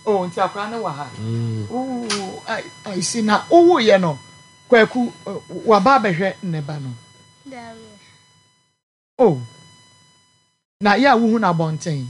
Oh, nti akwa na wa ha. Oh, I see na owo ye no. Kwaku wa ba behwe ne ba no. Dawe. Oh. Na ya wo hu na bonten.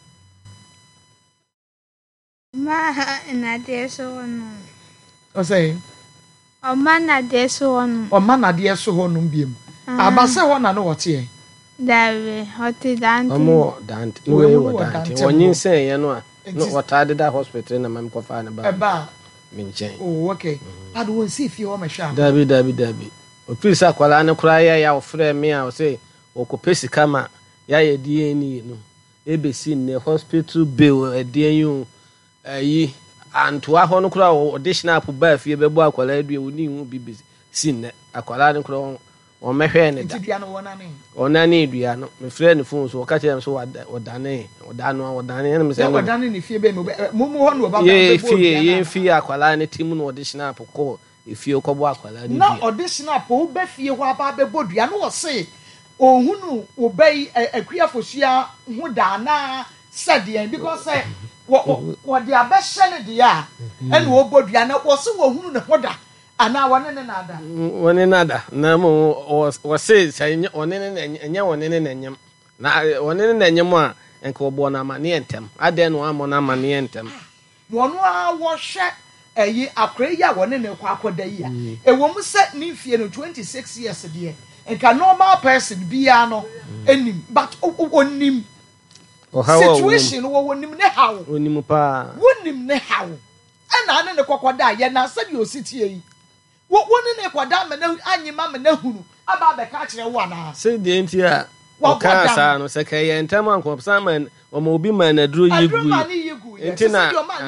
Ma na de so no. O say O ma na de so no. O ma na de so ho no biem. Aba se ho na no wote. Dawe, hote dante. Omo dante. No dante. Wonyin sen ye no a. No wotade da hospital na mam kofa na ba. Eba. Minchen. Oh, okay. Ado won see fi ho mahwa. Dabi. O pisa kwala ne kura ya ofre me a o say okopesi kama ya ye DNA no. Ebesi ne hospital bill edian yi antoa ho no kura audition app ba fie bebo akwala adue woni hu bibi sin akwala ne kura o mehwe ne da Nti dia no wonane. Onane dua no me frɛ ne phone so o ka kyerɛ me so odane ene me sɛ odane ne fie be mo ho no ba ba ye fie akwala ne tim no audition app ko efie kobo akwala ne na audition app o ba fie ho aba be bodua no wo se ohunu obai akuafosua ho da na sadean because what the abeshe ne dia and wo bodua na wo se wo hunu ne ho da ana wone nada na mo wo se say one ne enya wone ne nyem na wone ne nyem a enka obo na ma ne entem aden no amo na ma ne entem wono a wo hwe ayi akra yi a wone ne kwa akoda yi a ewo mu se ne fie no 26 years de enka normal person bia no enim but onim situation wo wonim ne how onim pa wonim ne how ana ne kokoda ye na sabi ositie yi woni ne koda me na anyima me na hunu aba be ka kire wo na se de ntia o ka sa no se ka ye ntam anko saman o ma obi ma na duro yigu entina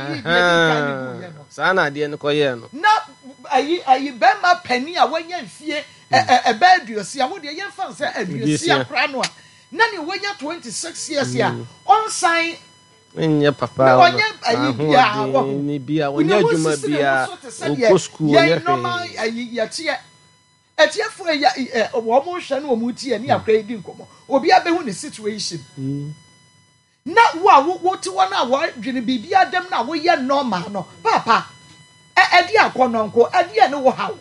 sa na de ne koye no na ayi be ma pani a wanya fie ebe aduosi a wo de ye fan se aduosi akra no a na ni wanya 26 years ya on sign Nya papa onye ayi bia wo ni bia onye adwuma bia o school onye normal ayi ya tie etiefo ya wo mo hwe na wo mu tie ni akra di nkomo obi abehu ne situation na wo ti wona wo dwene bibia dem na wo ye normal no papa edi akononko edi ne wo hawo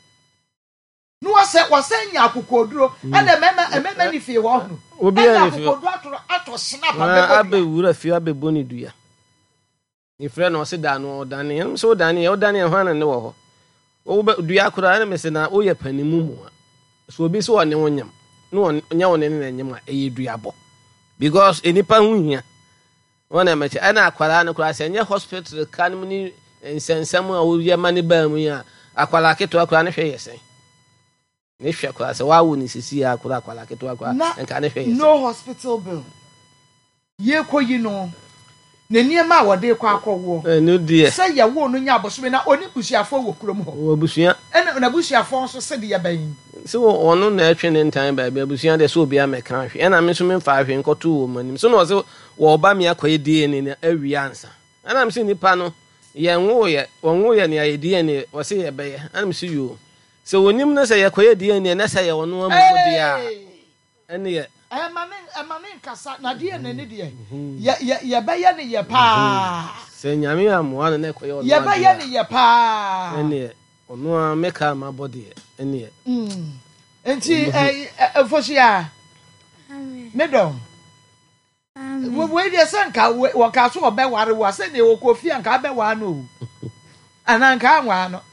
no wasenya akokoduro ana mema ni fie wo hunu obi ani fie akokoduro ato snap abe wura fie abe boni dua ni frɛ no se da no odane em so odane hwana ne wo ho wo dua akora na mese na wo ye panimu mu so obi so one wonyam no nya wone ne nyam a eye dua bo because enipa hu hia wona meche ana akwara ne kora se nye hospital kanum ni nsensam a wo ye mane ba mu ya akwara keto akora ne hwe yesen ne hwe akora se wa wo ni sisi akora akwara keto akora enka ne hwe yesen no hospital bill ye koyi no ne niema wo de kwa akọwo no die se ye wo no nya abosome na oni busuafo wo kurom ho wo busua na busuafo nso se de ye ban se wo ono na atwe ne ntan ba busua de so obi ameka hwe ena me so me mfa hwe nkoto wo manim so no se wo ba me akoye die ne awi ansa ana me se nipa no ye wo ye ne ayedie ne wo se ye be ye ana me se yo se wonim na se ye koye die ne na se ye wono amu dia ene ye emanin kasa na die ne die ye be ye ne ye pa se nyame amoa na koye wono ye be ye ne ye pa ene ono ameka ma body ene ye enti fosia Amen. medom Amen. we dey sanka wo ka so obe ware wo ase ne wo kofi anka be wa no ananka anwa no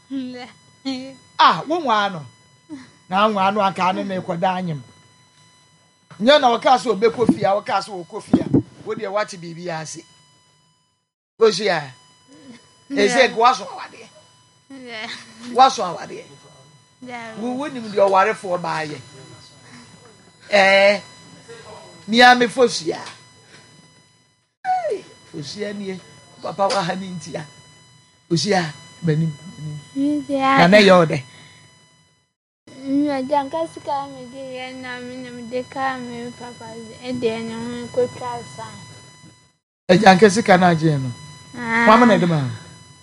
wo nwa no na anwa no anka ne koda anyem nya na wo ka so obe kofi a wo ka so wo kofi a wo dey wati bibi ase fosia eze gwaso awade waso awade wo nim de oware fo ba ye Miami fosia. Fosia nie papa wa hani ntia. Fosia benim. Kana yode. Ya janka sika me de na me de ka me papa e de na ho ko twa san. Janka sika na je no. Wa me na de ma.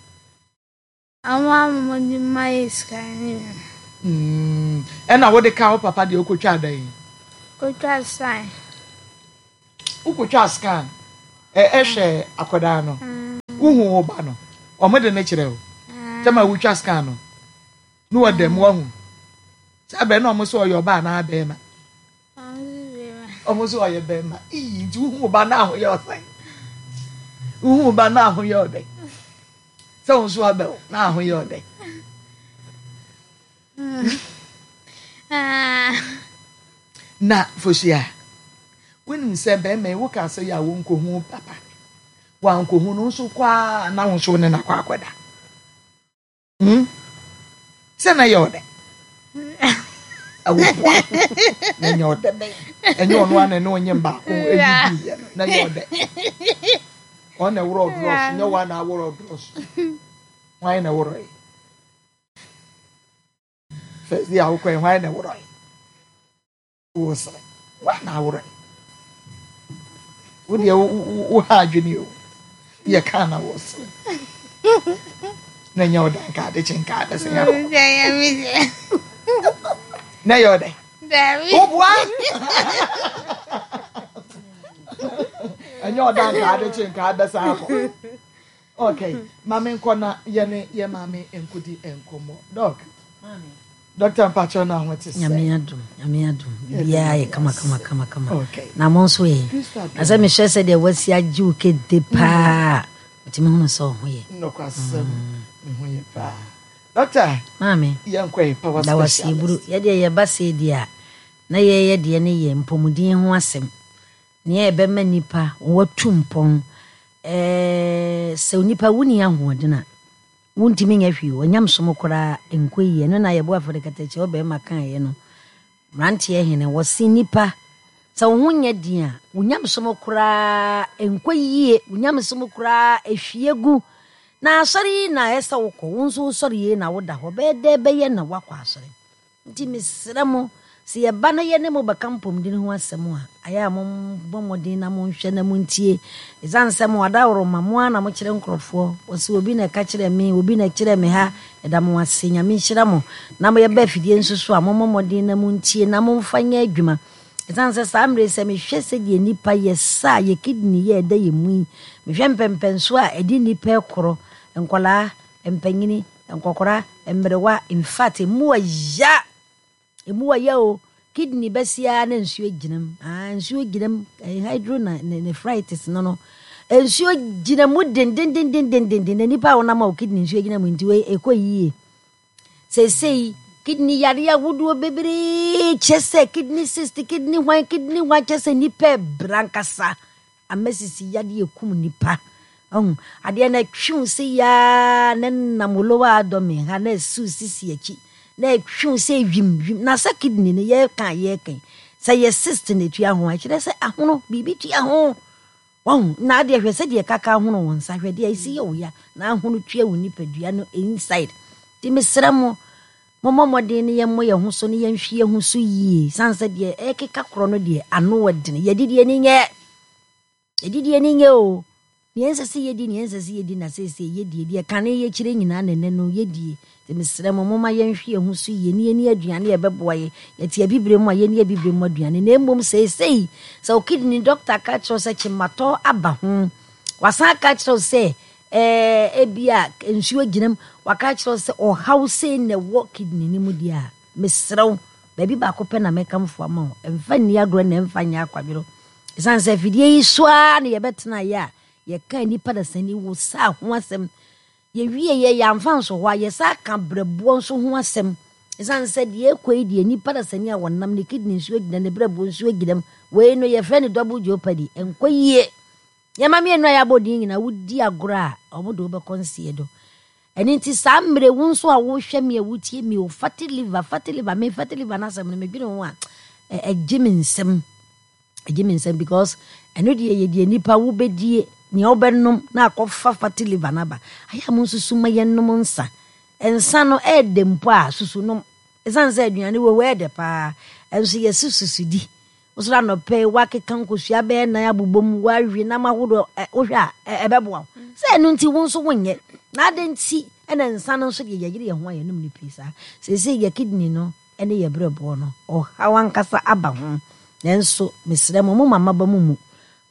Ama mo di mai sika ni. Na wo de ka papa de okotwa dan. Ko twa san. Ukotwa scan ehwe akoda no Uhu oba no. Omo de ne kire o. Tama wu twa scan no. No wadam wahu. Sabe no omo so oyoba na abema. Omo so oyebema. Iji uhu oba na aho ye osan. Uhu oba na aho ye ode. So so abe na aho ye ode. Na fosia. When say be me wo ka say ya wo nkohu papa. Wa nkohu no so kwa na wo so ne na kwa akwada. Say na yode. Awu. Na yode be. Enye onu ane no onye mba ko ebibi na yode. On na woro dross, no one na woro dross. Why na woro? First dia wo kwen why na woro? Wo say. Why na woro? Would you adwene o ye kana was na nyawo dan ka de chenka da sen ya na yo de o bua anyo dan ka de chenka da san ko okay mame nko na ye mame enkudi enkomo dog Dr. Mpacho na wati say nyame adum bia ye kama okay na mo so ye asa me hwe se de wasi agi o kede pa otimi hu so ho ye no kwasem ho ye pa Doctor mame ye nkwe power da wasi buru ye de ye ba se dia na ye de ne ye mpomudin ho asem ne ye be ma nipa watu mpon se nipa wuni ahoɔdena wuntimi nya hwi onyam som kora enkoyi no na ye bo afrekata che obe makan ye no mrante ye hene wosi nipa sa wo nya din a onyam som kora enkoyi onyam som kora ehwiegu na asori na esa wokɔ wonso sori ye na woda ho be de be ye na wakɔ asori nti misramo si ye ba na ye ne mo bakampom din ho asɛm a aya mo bomodin na mo hwɛ na mo ntie izansɛm wada woro mamoa na mo kyerɛ nkrɔfo wosi obi na ka kyerɛ me obi na kyerɛ me ha eda mo asenya me hyira mo na mo ye ba fidie nsusu a mo momodin na mo ntie na mo mfanya adwuma izansɛ saa mre sɛ me hwɛ sɛ die nipa ye sa ye kidney ye da ye mu me hwɛ mpempenso a edi nipa ekoro nkwala empanyini nkokora emrewa in fact mu ya o kidney besia na nsuo ginam nsuo ginam hydro na nephritis no nsuo ginam den nipa wona ma o kidney nsuo ginam nti ekoyi sei kidney yare ya wudu bebre chese kidney cyst kidney wine chese nipa brankasa amesisi yade ekum nipa ade na twun se ya na namolowa adome ha na su sisi achi na twun se wim na sa kidney ne ye kan say ye cyst ne tua ho a kire se ahono bibi tua ho na ade hwe se de kaka ahono won sa hwe de isi ye oya na ahono tua woni padua no inside ti mesramo momodin ne ye mo ye ho so ne ye nhwie ho so yi sanse de ekeka kro no de ano wadine ye didie ni nye o niense se yedi na se yedi kan ye kire nyina nene no yedi te mesremo moma ye nhwie ho so ye ni aduane ye beboa ye tie bibrem a ye ni bibrem aduane na embom sei so kidney doctor ka tro se chimato aba ho wasa ka tro se ebia nsuo ginam waka tro se o house ne wo kidney ni mu dia mesrew baby ba ko pe na mekamfo ama emfa ni agro na emfa nya akwadwero isanse fidie yi soa na ye betena ya ye kan nipa da sani wo sa ho asem ye wie ye yamfa nso ho ye sa ka brebo nso ho asem isanse de ekoi de nipa da sani a wonnam ne kidney nsuo gida ne brebo nsuo gidam we no ye friend double jeopardy enkoyie ye ma me no ya bodin nyina wudi agoro a obodo be konsie do eni nti sa mre wo nso a wo hwe me awutie me o fatty liver na asem no me dwene ho a ejimin nsem because eno de ye de nipa wo bedie ni obenum na akofa fatty liver na ba aya mo susu ma ye num nsa no edempo a susu num esanse aduane wo ede pa enso ye susu di osura no pe wakeka nkosua be na abobom wawie na mahodo ohwa ebeboa se enu nti wo nso wonye na ade nti ena nsa no nso de yegire ye ho aye num ni pisa se ye kidney no ene ye brebo no o hawankasa aba ho nenso mesremo mo mama ba mu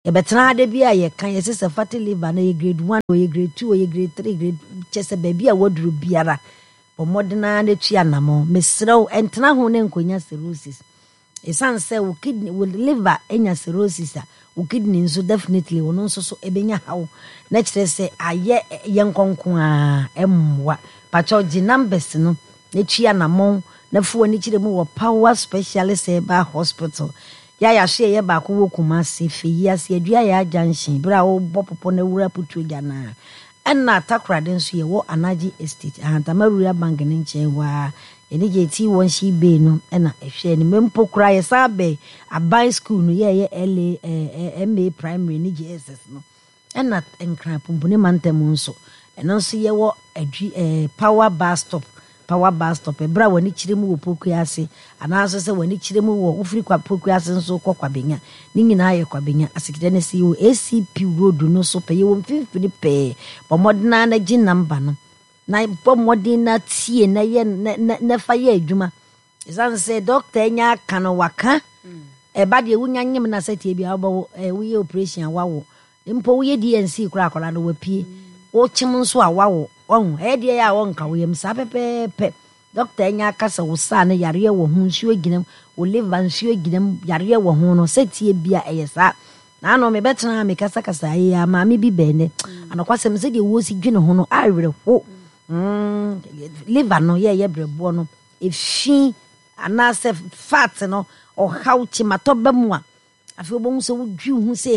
e betena de bia ye kan ye se fatty liver na ye grade 1 or ye grade 2 or ye grade 3 grade chese baby a woduru biara bo modena na tua namo mesrew entena ho ne nkonya cirrhosis esan say wo kidney wo liver enya cirrhosis a wo kidney nso definitely wono nso so ebenya hawo na kire say aye ye nkonkon a emwa pacho gi numbers no na tua namo na fu ani kire mu wo Power Specialist Herbal Hospital ya hye ye ba ko wo Kumasi feyi ase adua ya junction bra wo bopopo na wura putu gya na enna takrade nso ye wo Anaji Estate Ahantamaruya Bank ne nche wa eni je ti won shi be no enna ehwe ni mempo kra ye sabe abai school no ye LA MA primary ni JSS no enna enkran pumpune mantem nso eno nso ye wo adwi Power bus stop ebra wani kiremu wo Pokuase anaso se wani kiremu wo ufiri kwa Pokuase nso kwa benya ni nyina ye kwa benya asikide ne si wo ACP road no so pe ye wo mfimfini pe bomodena na gi number no na bomodena tie na ye na fa ye adwuma isan se doctor nya kano waka e ba de wunya nyem na setie bia wo wo ye operation wawo mpo wo ye DNC kura akola no wapie wo chim nso a wawo on de ya won ka wo yem sa pepepe doctor nya kasa wo sa na yare wo hu nsuo ginam wo liver nsuo ginam yare wo hu no setie bia eyesa na no me betena me kasa ya ma me bi bene anakwasem se de wo si dwene ho no awere ho liver no ye brebo no efi anase fat no o hauchi matoba mu a afi obon so wo dwi hu se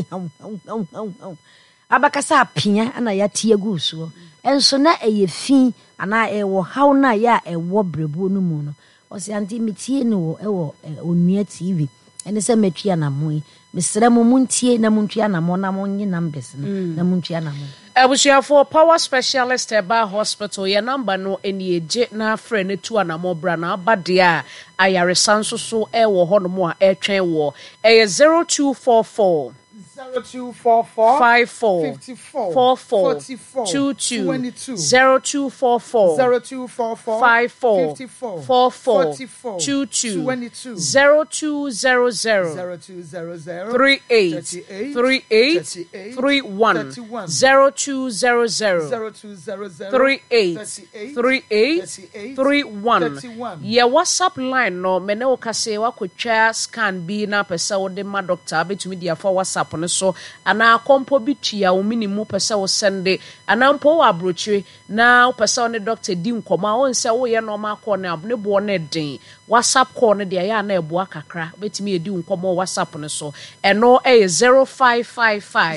abakasa apia ana ya tie gu so enso na eyefi ana ewo haw na ya ewo brebo no mu no o se anti mitie no ewo onua TV ene se metria na mo mesere mo muntie na muntua na mo na mo nyi numbers no na muntua na mo for Power Specialist Herbal Hospital your number no eni eje na frɛ ne tu na mo bra na abade a ayaresa nso so ewo ho no mo a etwen wo 0244 0244 54 54 44 44 22 22 0244 0244 54 54 44 44 22 22 0200 0200 38 38 31 0200 38 38 31 ye WhatsApp line no me ne okase wakotwa scan bi na pesa wo de ma doctor betumi dia for WhatsApp no so ana kompo bi tua wo minimu pesa wo sende ana mpo wa abrochire na pesa wo ne doctor di nkoma wo nse wo ye no ma call na ne bo na den WhatsApp call ne dia ya na ebo akakra betumi edi nkoma WhatsApp no so eno 0555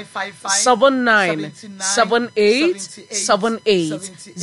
79 78 78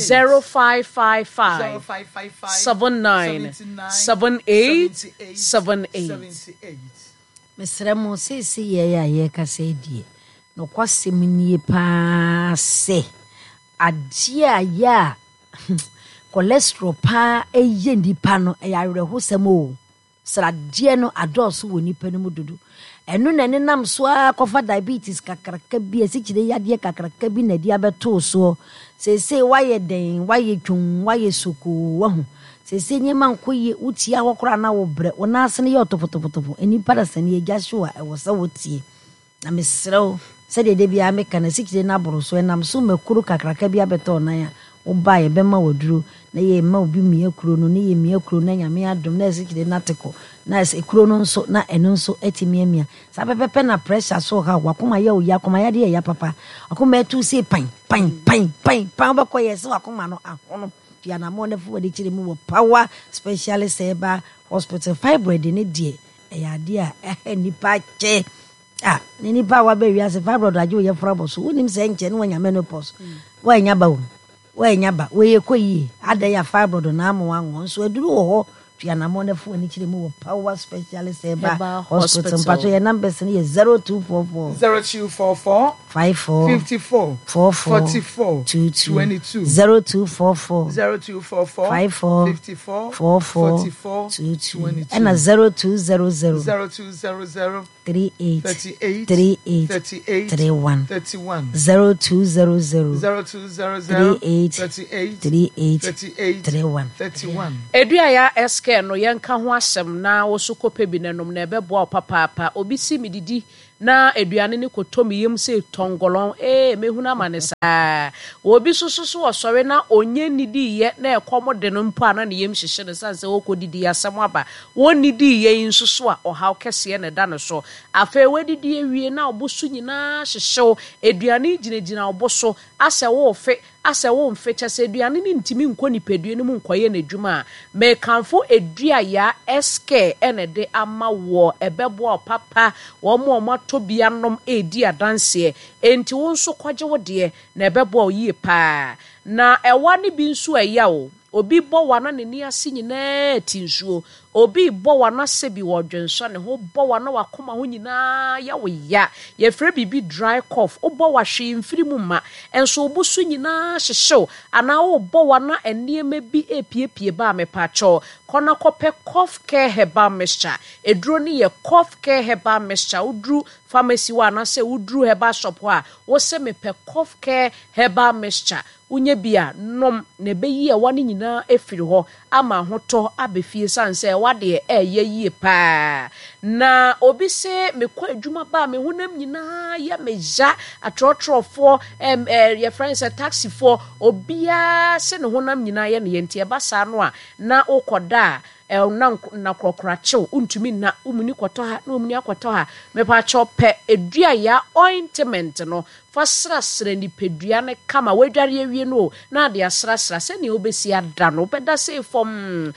0555 79 78 78 mesere mo sese ye ya ye kasa die no kwasem nie pa se adia ya cholesterol pa eye nipa no ya werehosem o sradie no adoso wo nipa no mududu enu na ne nam so akofa diabetes kakraka bi esikire yade kakraka bi na dia beto so sese waye den waye twun waye soko wahu sese nyema nkoye utia wokora na wo bre wo na asene ye otopotopotopo eni para sene ye gasho a wo sa wotie na mesrew se de bia meka na sikire na boro so enam so makuru kakraka bi abeto na ya wo ba ye bema woduro na ye ma obi mie kuro no ne ye mie kuro na nyame adom na sikire na teko na ekuro no nso na eno nso etimiamia sa pepepe na pressure so ha wakoma ye oya koma ya de ya papa akoma etu se pan ba ko ye se wakoma no ahono ya na mo ne fu de kire mu wo Power Specialist Herbal Hospital fibroid ne die ya de a nipa che ne nipa wa be wiase fibroid ajo ye frabo so wonim se nche ne wanya menopause wa nya ba we ye koyi ada ya fibroid na am wanwo so aduru wo ho ya na mo ne fu ne kire mu wo Power Specialist Herbal Hospital pato ye numbers ne 0244 54 54 44 22 0244 54 44 22 and 0200 38 31 0200 38 31 edua ya SK no yenka ho asem na wo so kope bi nanom na ebeboa papa obi si mididi na aduane ne kotomi yem se tongolon mehuna manesa obi sususu osore na onye nidi ye na ekomo de no mpo ana ne yem hyehye ne sanse okodidi asem aba wonidi ye nsusu a ohaw kese ne da no so afa wedidi ewie na obosu nyina hyehyew aduane ginagina oboso ase wo fe ase wo mfecha se aduane ne ntimi nkɔ nipadue no mu nkɔye na adwuma me kanfo edua ya eske ene de ama wo ebebo papa wo mo matobia nom edi adanse enti wo nso kwaje wo de na ebebo yie pa na ewa ne bi nso eya o obi bɔ wana ne ni ase nyina tinsuo obi bɔ wana se bi wodwenso ne ho bɔ wana wakoma ho nyina ya wo ya ye frɛ bibi dry cough o bɔ wahwe mfiri mu ma enso obusu nyina hyehyew ana o bɔ wana eniema bi epiepie ba mepacho kona kope cough care herbal mixture eduro ni ye cough care herbal mixture udru pharmacy wa na se udru herbal shop wa wo se mepe cough care herbal mixture unye bia nom ne beyi ewa ne nyina efiri ho ama hoto abefie sanse wade eye yie pa na obi se mekɔ adwuma ba me honam nyina ya meja atrotrofo ye friends taxi for obia se ne honam nyina ya ne yentie ba sa no a na okoda na krokrachew untumi na umuni kwoto ha na umuni akwoto ha mepa chope edua ya ointment no fasrasra ni pedua ne kama wadware awie no na de asrasra se ne obesi ada no beda se fom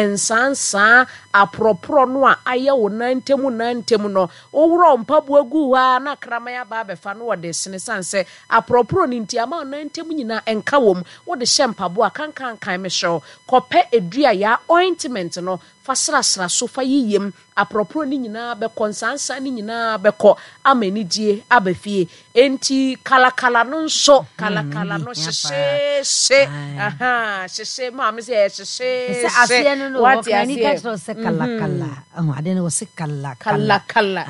ensansa apropro no a aye wo nantemu no owuro mpabu agu ha na kramaya ba befa no wode sene sanse apropro ni ntiama nantemu nyina enka wom wode hyempabu akankan me hyew kope edua ya ointment no fasrasra so fa yiyem apropro ni nyina be konsansa ni nyina be ko amenidie abafie enti kalakala no nso kalakala no sheshe aha sheshe ma me se sheshe ase no what ni ka so se kalakala ade no se kalakala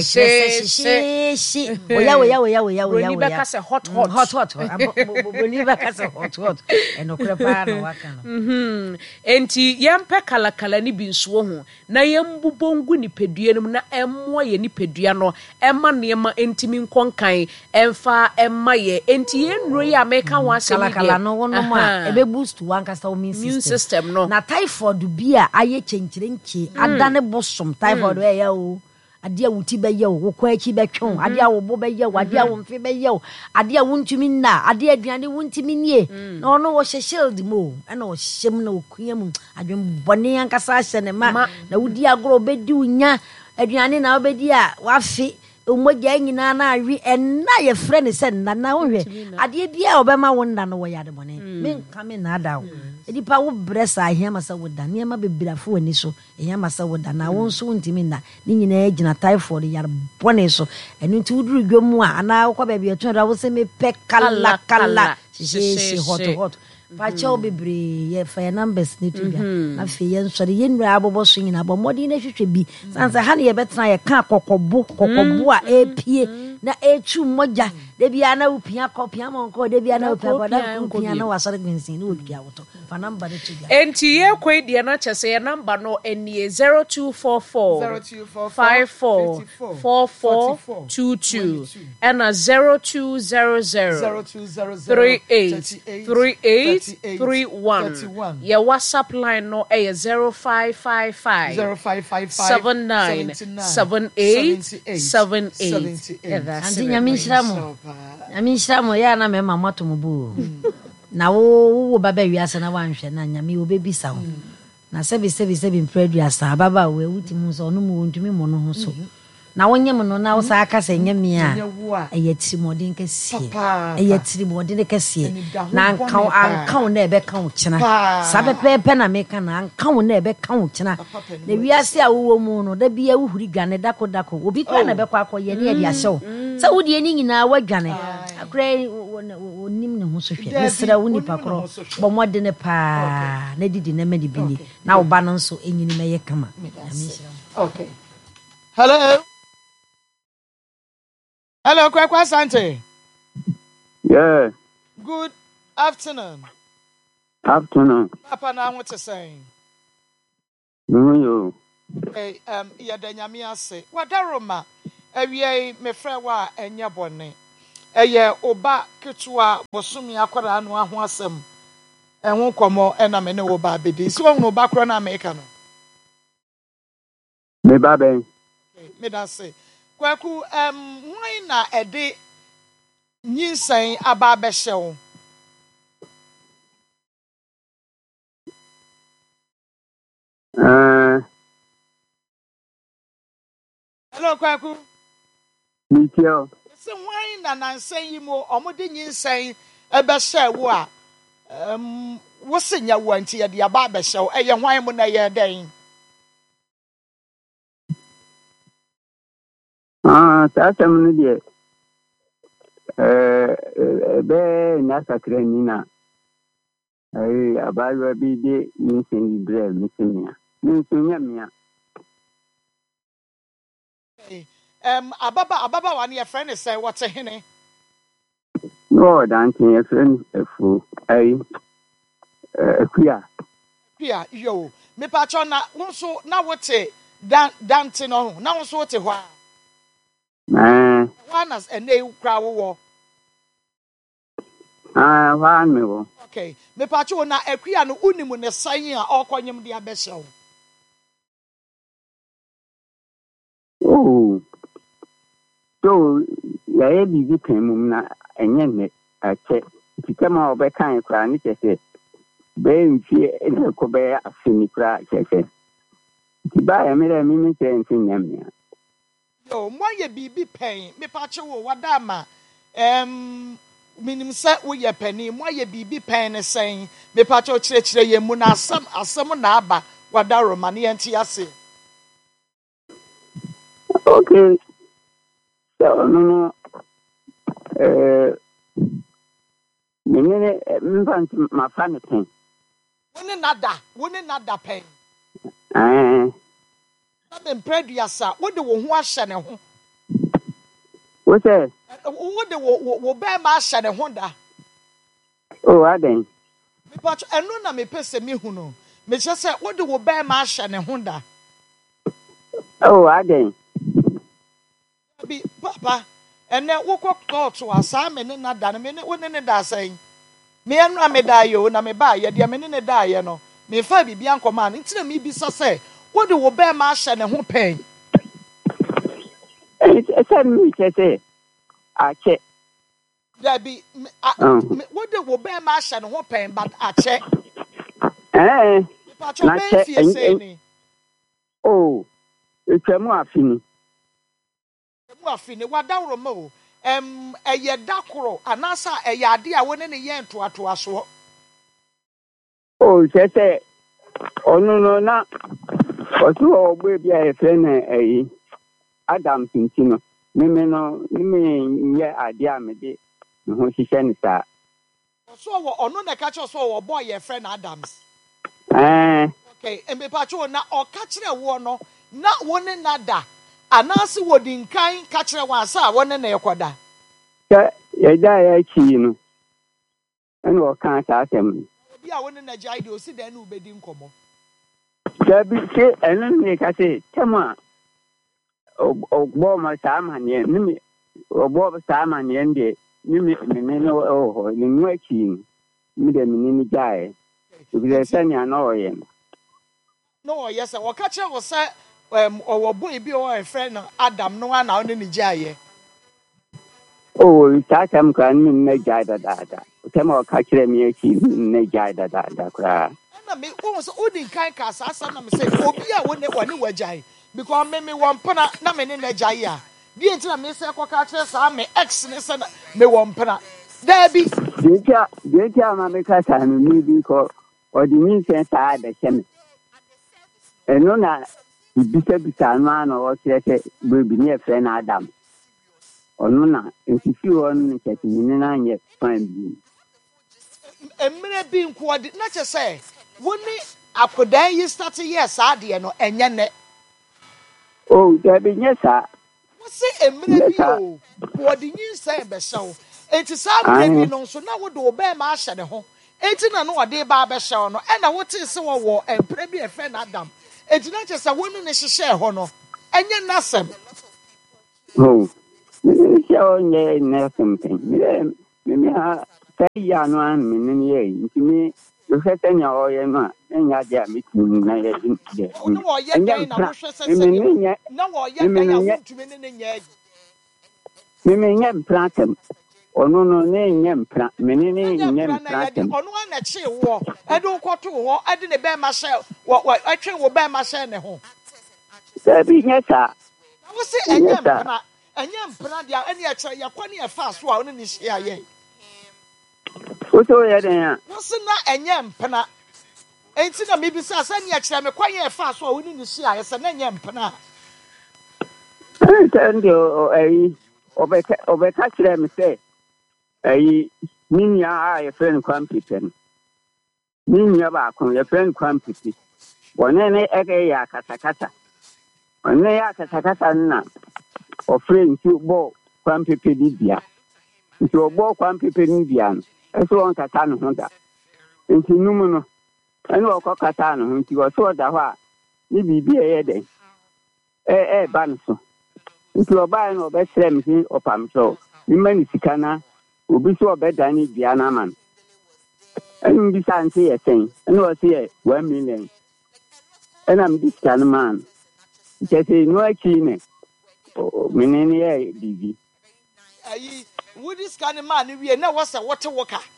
sheshe oya ni be ka se hot ni be ka se hot eno krepa no waka no enti yempe kalakala ni bi nso ho na yembubongu ni pedua no na emmo ye ni pedua no emma neema entimi nkonkan emfa emma ye enti enro ye ameka ho asem kalakala no wono ma ebe boost wan kasa immune system no na typhoid bia aye chenchirenche adane bosom typhoid we ya o ade a wuti be ye wo kwa chi be twon ade a wo bo be ye ade a wo mfe be ye ade a wuntumi na ade aduane wuntumi nie na ono wo shield mo na wo hyem na okuam adwem bone ankasa ahye ne ma na wudi agro bedi unya aduane na obedi a wafe omogya nyina na awi enna ye frɛ ne sɛ nana wo hwɛ ade bia obema wo nna no wo yade bone men kame na ada wo edipa wo bresa ahia masa wo da ne ma bebirafo ani so ehia masa wo da na wo nso ntimi na ne nyina agina typhoid yare bone so enu nti wuduru dwom a ana wo ba bia tun wo se me pe kala she hot pacho bebre ye fa numbers ni tubia na fe ye nsore ye nwura abobo so nyina bomodi na hwehwe bi sansa ha ne ye betena ye ka kokobo a epie na echu moja de bia na upia kopia monko de bia na upia da upia na wasore gwensin na odua woto fa number de tubia enti ye kwai de na chese ye number no enie 0244 544422 and 0200 3831 your WhatsApp line no 0555 797878 anti nyamishramo ya na mema moto mubu na wo baba wiase na wanhwe na nyame obebisa ho na sebi mpreduasa baba we wutimu so no mu ntumi mo no ho so na wonyem no na wo sa aka se nyame a eyatirimoden kese eyatirimoden kese na anka na ebe kan kina sabepepe na meka na anka na ebe kan kina na wiase a wo mu no da bia wuhuri dwane dako obi kwa na be kwa akoye ne ya hyew sa wodi ani nyina wadwane akra onim ne ho so hwe mesra woni pakro bo mode ne pa na didi na medi bini na wo ba no nso enyini meye kama okay Hello, Kwakwa Sante. Yeah. Good afternoon. Afternoon. Papa, now what to say? You. Yadanyami ase. Wadaroma. Ewie me frɛ wa enye bɔne. Eye oba ketua bosumi akwara no aho asɛm. Enwo komo ena me ne oba bedi. Si won no ba kro na America no. Me ba ben. Me da say. Kwaku why na ede nyinsan aba abɛhyɛ wo? Hello Kwaku. Mitio. Se why na nansan yi mo omode nyinsan ɛbɛhyɛ wo a wo senya wo anti ye de aba abɛhyɛ wo ɛyɛ hwan mo na yɛ den? Tasam no de be na sakra ni na abayo bi de nyinsan libre misinia. Nyinsan mia. Ababa wa ne yɛ frɛ ne sɛ wɔte hene. No, dante e friend efu akuya. Pia yo. Me pa cho na wo so na wote dante no ho. Na wo so wote hɔ a. Wanas ene kra wo. Wa me wo. Okay. Me pa cho na akuya no unimu ne san a ɔkɔnyem de abɛhyɛ wo. Oh. So, ya bibi pemum na enye ne ache. Tikama obeka kra ni chese. Be nfi ene ko be afini kra chese. Tiba ya mere mi se ntinya mia. Yo, mo ye bibi pen. Me pa cho wo wada ma. Minim sɛ woyɛ pani mo ayɛ biribi pɛn ne sɛn mepa kyɛ kyerɛkyerɛ yɛ mu na asɛm na aba wada roma ne yɛnte ase. Okay. So no menene mfant ma fa ne pen. Wone nada pɛn. Na be mpreduasa wode wo ho ahyɛ ne ho. Wo say? Wode wo bɛɛ ma ahyɛ ne ho da. Oh, aden. Mepa kyɛ ɛno na mepɛ sɛ mehu no. Mehyɛ sɛ wode wo bɛɛ ma ahyɛ ne ho da. Oh, aden. Bi papa ene wokɔ court asa me ne nada no me ne wone ne da asɛn me enu ameda yo na me ba ye de me ne da ye no me fa bibia nkɔma no ntina me bisa sɛ wode wo bɛɛ ma ahyɛ ne ho pɛn Esa mi chese ache da bi wode wo bɛɛ ma ahyɛ ne ho pɛn but akyɛ pa cho bɛɛ fie sɛ ni oh etwamu afini mu afini wadawro ma o ɛyɛ dakoro anasa ɛyɛ ade a wone ne yɛ ntoatoaso. Oh, chese onu no na otu ogbe bia efe na Adam Tintino. Mimi nye ade a mede me ho hihye ne sa. So wo ono na ka kyerɛ so wo boy your friend Adams. Okay, embepa cho na o ka kyerɛ wo no na wo ne nada anase wo di nkan ka kyerɛ wa sa wo ne na ekoda. Ya da ya chi no. Ene o kan ta asem. Bi a wo ne na jai de o si dan na ubedi nkomo. Da bi se ene ne ka se tema ogbo ma sa ma ne mi ogbo sa ma ne nde mi no ho ni nwa chi mi de mi ni jai. Bi se sanya na o ye. No, yes, I catch up was or boy be or a friend Adam no one out in the jay. Oh, Tatam can make jada dada. Temo catch me ne jada dada cry. And I mean, almost all the kind cast, as some say, oh, yeah, when they were jay, because maybe one pana, no man in a jaya. The entire Miss Aquacatches are me excellence and me one pana. There be Deja, Mamma and me because or the means sense I had the same. And no, na bisa man or say, will be near friend Adam. Or no, na, if you want to na yet find a minute being quad, not to say, wouldn't I could then you start a yes, I dear no, and yet. Oh, there be yes, sir. Say a minute below, what did you say, Bessel? It is some no, so now would obey my shadow. 18 and no day barber shall and I would say so war and probably a friend Adam. It's not just a woman is a share honor, and yet nothing. Oh, show ye something. Me ha say ya no an me ye. Me you say your ye ma. Enya dia me tun na ye din de. No wo ye dan na wo hwɛ sɛ Me sɛ me na wo ye dan a wontumi ne nyɛ. me nye mpra ono no ne nye mpra me ne nye mpra tem ono na kye wo edu kwoto wo ade ne be ma hye wo atwe wo be ma hye ne ho sabi nye sa wo se enye mpra dia ene ya kye ya kwani e fa so a ono ne hye aye wo so ye den a wo se na enye mpra enti na me bi sa ne ya kye me kwani e fa so a ono ne hye aye se na enye mpra ndio obeka kire me se ninya a ye friend kwampipen ninya ba ko ye friend kwampipi wone ne ege ya katakata wone ya katakata na o friend tu bo kwampipi di bia nti obo kwampipi ni bia no eso on kata no ho da nti numu no ene okọ kata no ho nti wo so da ho a ni bibi e ye den ba no so nti ọbaa na ọbɛsrɛ me sɛ ɔpam sɛ mema ne sika na obi sɛ ɔbɛda ne dua no ama no ɛne mbisa nse yɛ sɛn ɛne ɔse yɛ 1 million ɛna mede sika no maa no nkyɛ sɛ no akyi ne mene ne yɛ biribi wodi sika no maa no wie na wɔsɛ wɔte wo ka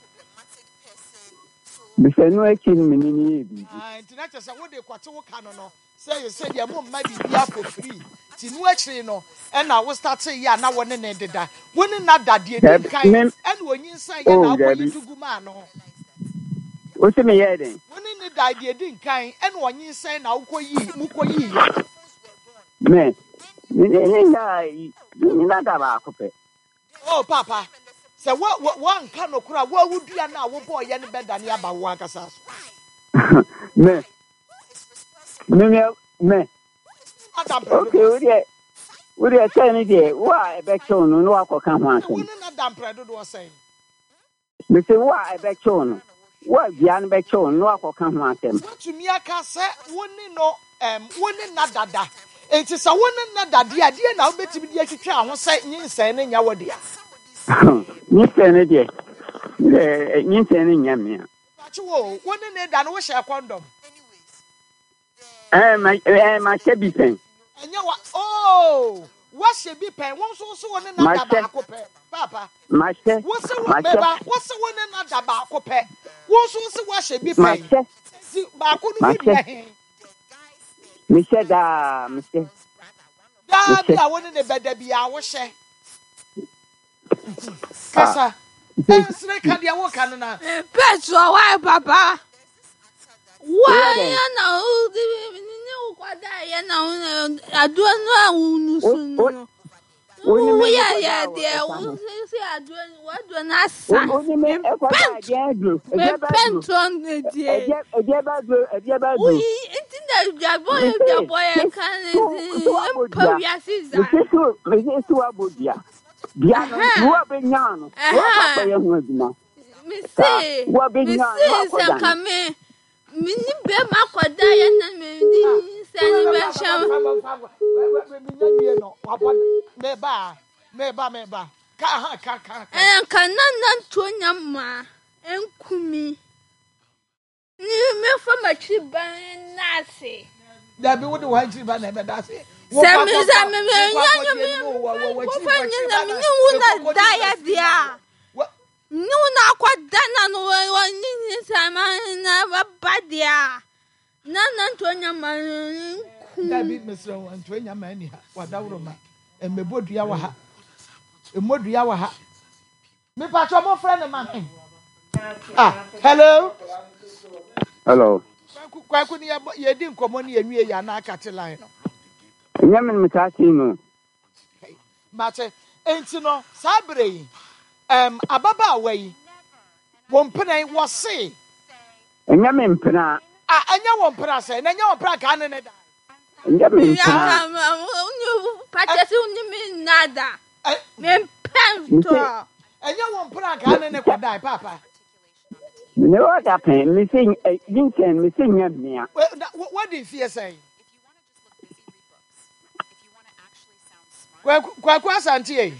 bisɛ no akyi no mene ne yɛ biribi nti na kyɛ sɛ wode kɔte wo ka no sɛ deɛ mo mma biribi afɔ free ti no akyiri no ɛna wo start ya na wo ne deda wo ne na dadeɛ di kan ɛna onyinsan ya na wo yi dugu ma no wo se me yɛ den wo ne dadeɛ di kan ɛna onyinsan na wo kɔyi mu kɔyi me ne na da ba akopɛ oh papa sɛ wo anka no kora wo awudua na wo bɔ yɛ ne bɛda ne aba wo akasa so me okay we dey tell me there who I bet you no akɔka ho asɛm wo ne na dampre dodo ɔsɛn me say who I bet you no what bia no bet you no akɔka ho asɛm wotumi aka sɛ wo ne no wo ne na dada enti sɛ wo ne na dade a die na wo betimi die twitwa ho sɛ nyinsɛn ne nya wo dia nyinsɛn ne die nyinsɛn ne nya me achi wo ne da no wo hyɛ condom ma hyɛ bi pɛn ɛnyɛ wa oh wahyɛ bi pɛn wɔn so wo ne na da baako pɛ papa ma hyɛ wo se wo beba wo se wo ne na da baako pɛ wo so se wahyɛ bi pɛn si baako no bi yɛ me hyɛ da me hyɛ da bi a wo ne bɛda bi a wo hyɛ kasa ensre ka dia wo ka no na petro why papa why na o di ni kwada ye na ado no a unu sunu o ya de o se ado wado na sa me penton ne die o enti na dwabo kan ni pa wiase za me so abodia bia no wo be nya no wo pa ye ho aduma me se kame mini be makoda ye na mini se ni be sham meba ka na to nyama enkumi ni me fa machi ban nase da bi wodi wa chi ban na be da se me nya wuna daya dia ni wuna akwada na no ni sama na baba dia na to nyama da bi mesra wan to nyama ni ha wadawro ma emebodua wa ha emodua wa ha me patro mo friend man hello kwaku ni ye di nkomo ni enwie ya na akate line no nyame me ta chi no mate enti no sabre yi ababa awai wompena wo se nyame mpena anya wompena se na nya wompena ka ne da nyame mpena patese unimi nada me pento anya wompena ka ne kwada papa me what happen me say Vincent me say nyamia what did fear say Kwaku asante.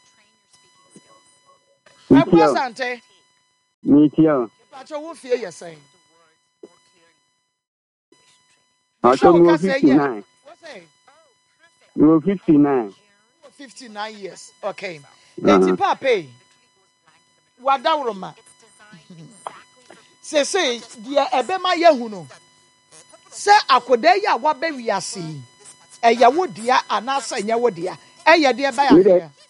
Kwaku asante. Mitio. Pacho wo fie yesen. Auto 59. What's say? You 59. 59 years. Okay. Eti papa. Wadawroma. Say dia ebema yehu no. Se akoda ya wabe wiase. Eya wo dia anasa nya wo dia. Eye de ba ya.